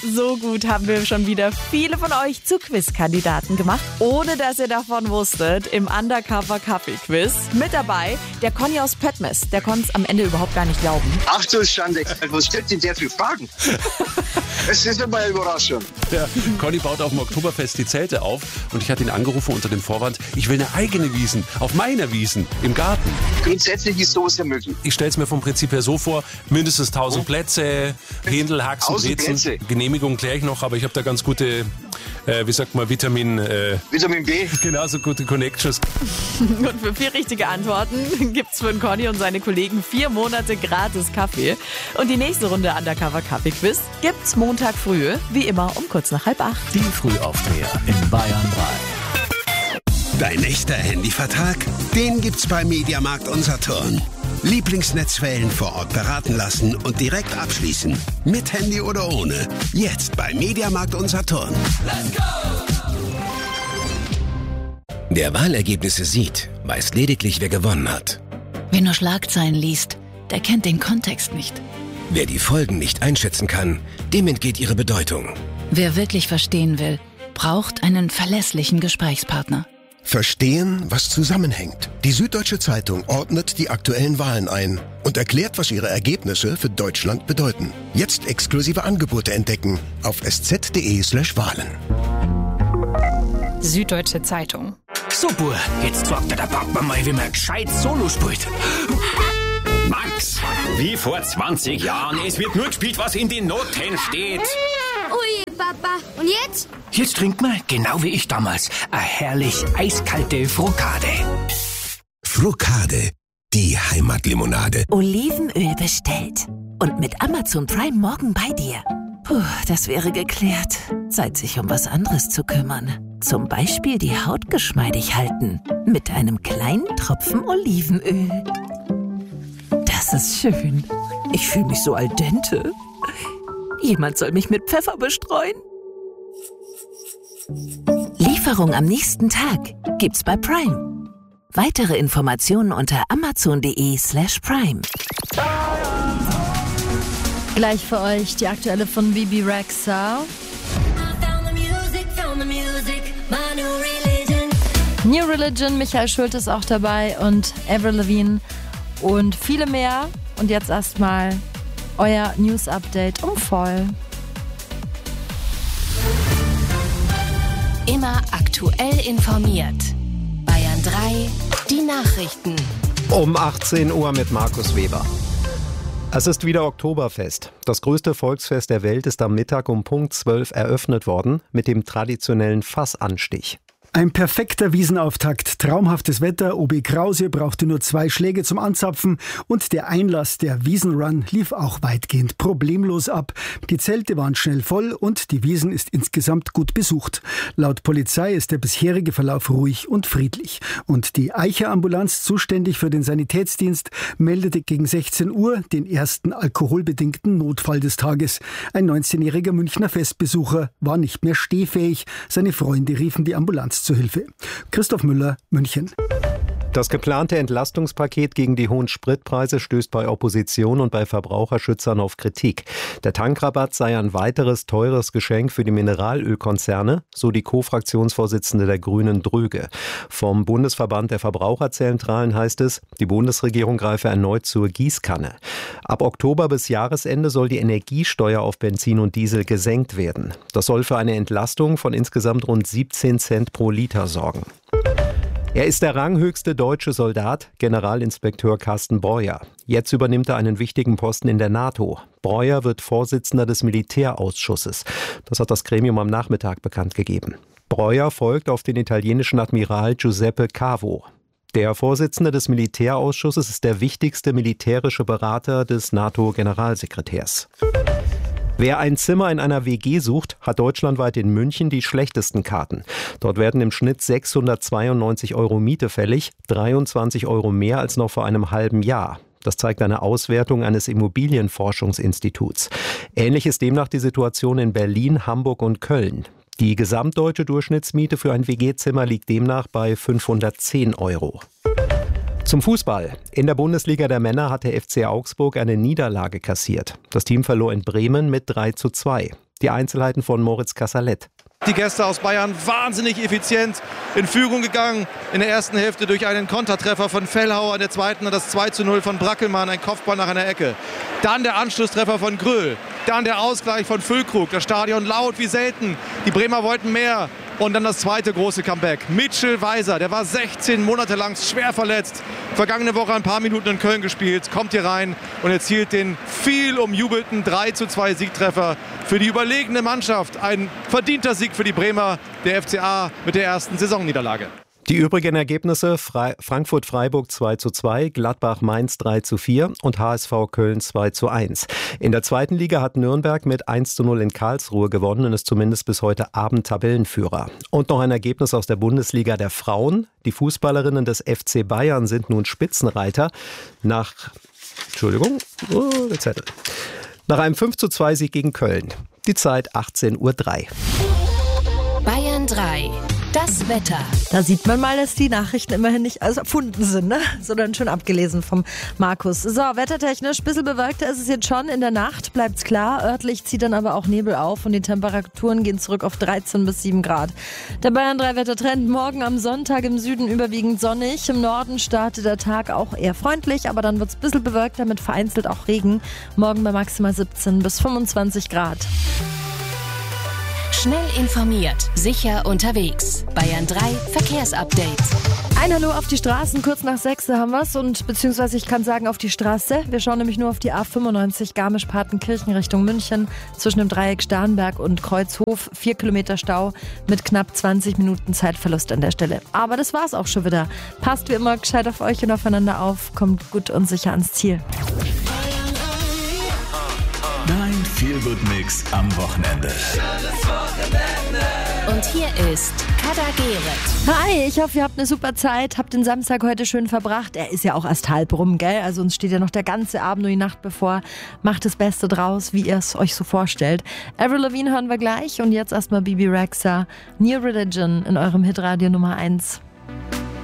so gut haben wir schon wieder viele von euch zu Quizkandidaten gemacht, ohne dass ihr davon wusstet, im Undercover-Kaffee-Quiz. Mit dabei der Conny aus Pöttmes. Der konnte es am Ende überhaupt gar nicht glauben. Ach du Schande, was stellt denn der für Fragen? Es ist immer eine Überraschung. Der Conny baut auf dem Oktoberfest die Zelte auf und ich hatte ihn angerufen unter dem Vorwand, ich will eine eigene Wiesn, auf meiner Wiesn, im Garten. Grundsätzlich ist sowas ja möglich. Ich stelle es mir vom Prinzip her so vor, mindestens 1000 Plätze, Händel, Haxen, 1000 Brezen. Plätze. Genehmigung kläre ich noch, aber ich habe da ganz gute, Vitamin B. Genauso gute Connections. Und für 4 richtige Antworten gibt's für den Conny und seine Kollegen 4 Monate gratis Kaffee. Und die nächste Runde Undercover Kaffee Quiz gibt's Montag früh, wie immer um kurz nach 7:30. Die Frühaufdreher in Bayern 3. Dein echter Handyvertrag? Den gibt's bei Mediamarkt und Saturn. Lieblingsnetzwellen vor Ort beraten lassen und direkt abschließen. Mit Handy oder ohne. Jetzt bei Mediamarkt und Saturn. Let's go! Wer Wahlergebnisse sieht, weiß lediglich, wer gewonnen hat. Wer nur Schlagzeilen liest, der kennt den Kontext nicht. Wer die Folgen nicht einschätzen kann, dem entgeht ihre Bedeutung. Wer wirklich verstehen will, braucht einen verlässlichen Gesprächspartner. Verstehen, was zusammenhängt. Die Süddeutsche Zeitung ordnet die aktuellen Wahlen ein und erklärt, was ihre Ergebnisse für Deutschland bedeuten. Jetzt exklusive Angebote entdecken auf sz.de/Wahlen. Süddeutsche Zeitung. So, Bur, jetzt sagt der Papa mal, wie man gescheit Solo spielt. Max, wie vor 20 Jahren. Es wird nur gespielt, was in den Noten steht. Ui, Papa. Und jetzt? Jetzt trinkt man, genau wie ich damals, eine herrlich eiskalte Frokade. Frokade, die Heimatlimonade. Olivenöl bestellt. Und mit Amazon Prime morgen bei dir. Puh, das wäre geklärt. Zeit, sich um was anderes zu kümmern. Zum Beispiel die Haut geschmeidig halten. Mit einem kleinen Tropfen Olivenöl. Das ist schön. Ich fühle mich so al dente. Jemand soll mich mit Pfeffer bestreuen. Lieferung am nächsten Tag gibt's bei Prime. Weitere Informationen unter amazon.de/Prime. Gleich für euch die aktuelle von Bibi Rexha. New Religion, Michael Schulte ist auch dabei und Avril Lavigne und viele mehr. Und jetzt erstmal euer News-Update um voll. Immer aktuell informiert. Bayern 3, die Nachrichten. Um 18 Uhr mit Markus Weber. Es ist wieder Oktoberfest. Das größte Volksfest der Welt ist am Mittag um Punkt 12 eröffnet worden mit dem traditionellen Fassanstich. Ein perfekter Wiesenauftakt, traumhaftes Wetter, Obi Krause brauchte nur 2 Schläge zum Anzapfen und der Einlass, der Wiesenrun, lief auch weitgehend problemlos ab. Die Zelte waren schnell voll und die Wiesn ist insgesamt gut besucht. Laut Polizei ist der bisherige Verlauf ruhig und friedlich. Und die Eicher-Ambulanz, zuständig für den Sanitätsdienst, meldete gegen 16 Uhr den ersten alkoholbedingten Notfall des Tages. Ein 19-jähriger Münchner Festbesucher war nicht mehr stehfähig. Seine Freunde riefen die Ambulanz zu Hilfe. Christoph Müller, München. Das geplante Entlastungspaket gegen die hohen Spritpreise stößt bei Opposition und bei Verbraucherschützern auf Kritik. Der Tankrabatt sei ein weiteres teures Geschenk für die Mineralölkonzerne, so die Co-Fraktionsvorsitzende der Grünen Dröge. Vom Bundesverband der Verbraucherzentralen heißt es, die Bundesregierung greife erneut zur Gießkanne. Ab Oktober bis Jahresende soll die Energiesteuer auf Benzin und Diesel gesenkt werden. Das soll für eine Entlastung von insgesamt rund 17 Cent pro Liter sorgen. Er ist der ranghöchste deutsche Soldat, Generalinspekteur Carsten Breuer. Jetzt übernimmt er einen wichtigen Posten in der NATO. Breuer wird Vorsitzender des Militärausschusses. Das hat das Gremium am Nachmittag bekannt gegeben. Breuer folgt auf den italienischen Admiral Giuseppe Cavo. Der Vorsitzende des Militärausschusses ist der wichtigste militärische Berater des NATO-Generalsekretärs. Wer ein Zimmer in einer WG sucht, hat deutschlandweit in München die schlechtesten Karten. Dort werden im Schnitt 692 € Miete fällig, 23 € mehr als noch vor einem halben Jahr. Das zeigt eine Auswertung eines Immobilienforschungsinstituts. Ähnlich ist demnach die Situation in Berlin, Hamburg und Köln. Die gesamtdeutsche Durchschnittsmiete für ein WG-Zimmer liegt demnach bei 510 €. Zum Fußball. In der Bundesliga der Männer hat der FC Augsburg eine Niederlage kassiert. Das Team verlor in Bremen mit 3:2. Die Einzelheiten von Moritz Kassalet. Die Gäste aus Bayern wahnsinnig effizient in Führung gegangen. In der ersten Hälfte durch einen Kontertreffer von Fellhauer, in der zweiten das 2:0 von Brackelmann, ein Kopfball nach einer Ecke. Dann der Anschlusstreffer von Gröhl. Dann der Ausgleich von Füllkrug. Das Stadion laut wie selten. Die Bremer wollten mehr. Und dann das zweite große Comeback. Mitchell Weiser, der war 16 Monate lang schwer verletzt. Vergangene Woche ein paar Minuten in Köln gespielt, kommt hier rein und erzielt den viel umjubelten 3:2 Siegtreffer für die überlegene Mannschaft. Ein verdienter Sieg für die Bremer, der FCA mit der ersten Saisonniederlage. Die übrigen Ergebnisse: Frankfurt-Freiburg 2:2, Gladbach-Mainz 3:4 und HSV Köln 2:1. In der zweiten Liga hat Nürnberg mit 1:0 in Karlsruhe gewonnen und ist zumindest bis heute Abend Tabellenführer. Und noch ein Ergebnis aus der Bundesliga der Frauen. Die Fußballerinnen des FC Bayern sind nun Spitzenreiter nach einem 5:2 Sieg gegen Köln. Die Zeit 18:03 Uhr. Bayern 3. Das Wetter. Da sieht man mal, dass die Nachrichten immerhin nicht erfunden sind, ne? Sondern schon abgelesen vom Markus. So, wettertechnisch, ein bisschen bewölkter ist es jetzt schon. In der Nacht bleibt's klar. Örtlich zieht dann aber auch Nebel auf und die Temperaturen gehen zurück auf 13 bis 7 Grad. Der Bayern 3 Wettertrend morgen am Sonntag im Süden überwiegend sonnig. Im Norden startet der Tag auch eher freundlich, aber dann wird's ein bisschen bewölkter mit vereinzelt auch Regen. Morgen bei maximal 17 bis 25 Grad. Schnell informiert, sicher unterwegs. Bayern 3 Verkehrsupdate. Ein Hallo auf die Straßen, kurz nach 6 haben wir's und beziehungsweise ich kann sagen auf die Straße. Wir schauen nämlich nur auf die A95 Garmisch-Partenkirchen Richtung München zwischen dem Dreieck Starnberg und Kreuzhof. 4 Kilometer Stau mit knapp 20 Minuten Zeitverlust an der Stelle. Aber das war's auch schon wieder. Passt wie immer gescheit auf euch und aufeinander auf. Kommt gut und sicher ans Ziel. Dein Feel-Good-Mix am Wochenende. Und hier ist Kader Gerrit. Hi, ich hoffe, ihr habt eine super Zeit, habt den Samstag heute schön verbracht. Er ist ja auch erst halb rum, gell? Also uns steht ja noch der ganze Abend und die Nacht bevor. Macht das Beste draus, wie ihr es euch so vorstellt. Avril Lavigne hören wir gleich und jetzt erstmal Bibi Rexha, New Religion in eurem Hitradio Nummer 1.